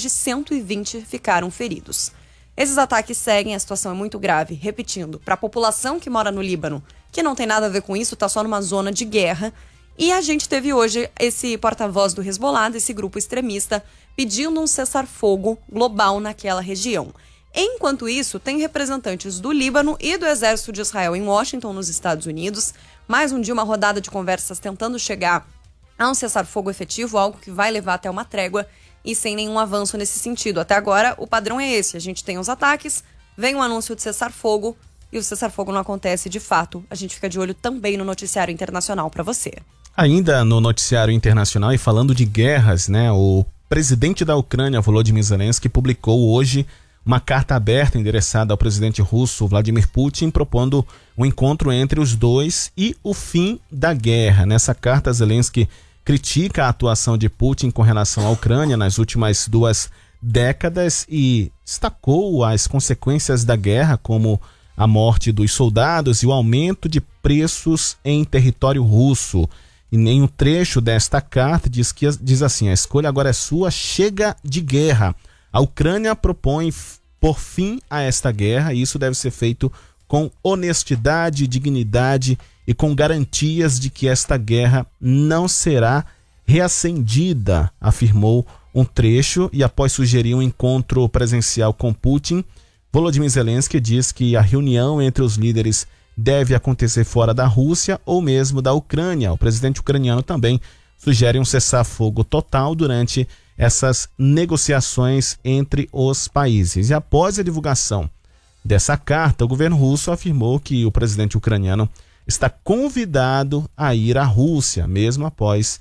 de 120 ficaram feridos. Esses ataques seguem, a situação é muito grave. Repetindo, para a população que mora no Líbano, que não tem nada a ver com isso, está só numa zona de guerra. E a gente teve hoje esse porta-voz do Hezbollah, desse grupo extremista, pedindo um cessar-fogo global naquela região. Enquanto isso, tem representantes do Líbano e do Exército de Israel em Washington, nos Estados Unidos. Mais um dia, uma rodada de conversas tentando chegar a um cessar-fogo efetivo, algo que vai levar até uma trégua e sem nenhum avanço nesse sentido. Até agora, o padrão é esse. A gente tem os ataques, vem um anúncio de cessar-fogo e o cessar-fogo não acontece de fato. A gente fica de olho também no noticiário internacional para você. Ainda no noticiário internacional e falando de guerras, né? O presidente da Ucrânia, Volodymyr Zelensky, publicou hoje uma carta aberta endereçada ao presidente russo Vladimir Putin, propondo um encontro entre os dois e o fim da guerra. Nessa carta, Zelensky critica a atuação de Putin com relação à Ucrânia nas últimas 2 décadas e destacou as consequências da guerra, como a morte dos soldados e o aumento de preços em território russo. E em um trecho desta carta diz assim: a escolha agora é sua, chega de guerra. A Ucrânia propõe por fim a esta guerra e isso deve ser feito com honestidade, dignidade e com garantias de que esta guerra não será reacendida, afirmou um trecho. E após sugerir um encontro presencial com Putin, Volodymyr Zelensky diz que a reunião entre os líderes deve acontecer fora da Rússia ou mesmo da Ucrânia. O presidente ucraniano também sugere um cessar-fogo total durante essas negociações entre os países. E após a divulgação dessa carta, o governo russo afirmou que o presidente ucraniano está convidado a ir à Rússia, mesmo após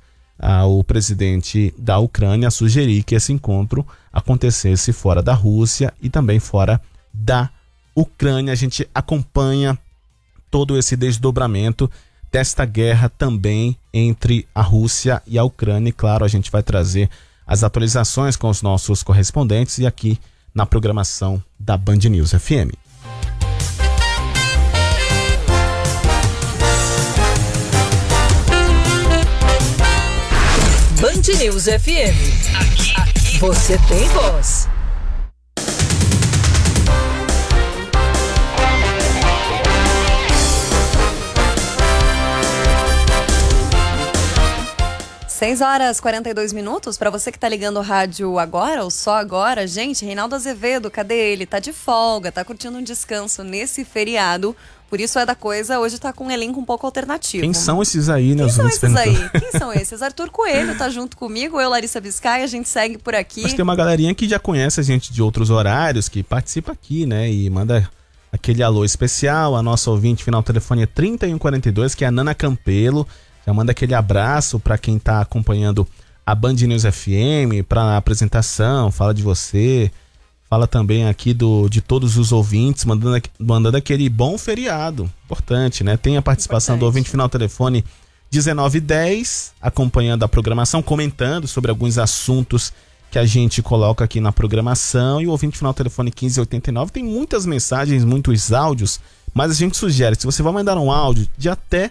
o presidente da Ucrânia sugerir que esse encontro acontecesse fora da Rússia e também fora da Ucrânia. A gente acompanha todo esse desdobramento desta guerra também entre a Rússia e a Ucrânia. E claro, a gente vai trazer as atualizações com os nossos correspondentes e aqui na programação da Band News FM. Band News FM. Aqui você tem voz. Seis horas e 42 minutos, para você que tá ligando o rádio agora ou só agora, gente, Reinaldo Azevedo, cadê ele? Tá de folga, tá curtindo um descanso nesse feriado, por isso é da coisa, hoje tá com um elenco um pouco alternativo. Quem são esses aí, né? Quem são esses aí? Quem são esses? Arthur Coelho tá junto comigo, eu, Larissa Biscay, a gente segue por aqui. Mas tem uma galerinha que já conhece a gente de outros horários, que participa aqui, né? E manda aquele alô especial, a nossa ouvinte, final do telefone é 3142, que é a Nana Campelo. Já manda aquele abraço para quem está acompanhando a Band News FM, para a apresentação, fala de você, fala também aqui de todos os ouvintes, mandando aquele bom feriado, importante, né? Tem a participação do ouvinte final telefone 1910, acompanhando a programação, comentando sobre alguns assuntos que a gente coloca aqui na programação, e o ouvinte final telefone 1589, tem muitas mensagens, muitos áudios, mas a gente sugere, se você vai mandar um áudio de até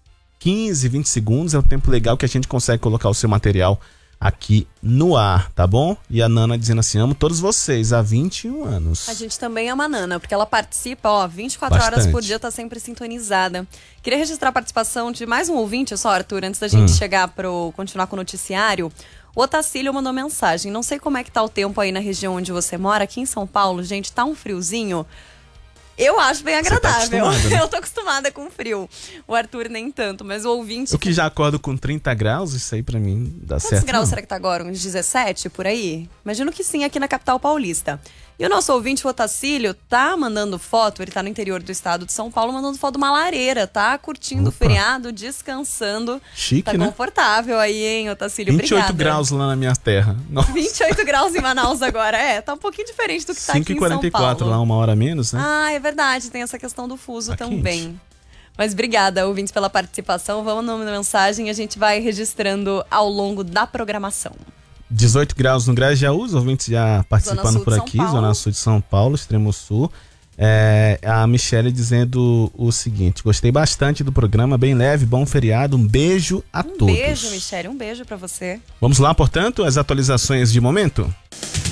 15, 20 segundos, é um tempo legal que a gente consegue colocar o seu material aqui no ar, tá bom? E a Nana dizendo assim: amo todos vocês há 21 anos. A gente também ama a Nana, porque ela participa, 24 horas por dia, tá sempre sintonizada. Queria registrar a participação de mais um ouvinte só, Arthur, antes da gente chegar continuar com o noticiário. O Otacílio mandou mensagem: não sei como é que tá o tempo aí na região onde você mora, aqui em São Paulo, gente, tá um friozinho. Eu acho bem agradável. Tá, né? Eu tô acostumada com frio. O Arthur nem tanto, mas o ouvinte... Eu que já acordo com 30 graus, isso aí pra mim dá certo. Quantos graus será que tá agora? Uns 17 por aí? Imagino que sim, aqui na capital paulista. E o nosso ouvinte, o Otacílio, tá mandando foto, ele tá no interior do estado de São Paulo, mandando foto de uma lareira, tá curtindo o feriado, descansando. Chique, tá, né? Tá confortável aí, hein, Otacílio? 28 Obrigada. graus lá na minha terra. Nossa. 28 graus em Manaus agora, tá um pouquinho diferente do que tá aqui em São Paulo. 5h44 lá, uma hora menos, né? Ah, é verdade, tem essa questão do fuso tá também. Quente. Mas obrigada, ouvintes, pela participação. Vamos na mensagem e a gente vai registrando ao longo da programação. 18 graus no Grajaú, os ouvintes já participando por aqui, Zona Sul de São Paulo, Extremo Sul. A Michele dizendo o seguinte: gostei bastante do programa, bem leve, bom feriado, um beijo a todos. Um beijo, Michele, um beijo pra você. Vamos lá, portanto, as atualizações de momento?